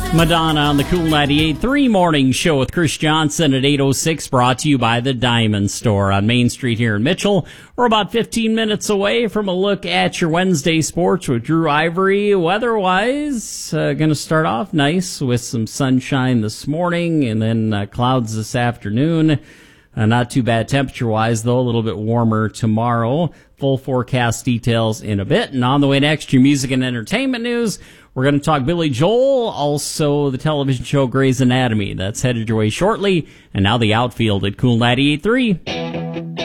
Madonna on the Cool 98.3 Morning Show with Chris Johnson at 8:06, brought to you by the Diamond Store on Main Street here in Mitchell. We're about 15 minutes away from a look at your Wednesday sports with Drew Ivory. Weather-wise, going to start off nice with some sunshine this morning and then clouds this afternoon. Not too bad temperature-wise, though, a little bit warmer tomorrow. Full forecast details in a bit. And on the way next, your music and entertainment news. We're going to talk Billy Joel, also the television show Grey's Anatomy. That's headed your way shortly. And now the outfield at Cool 98.3.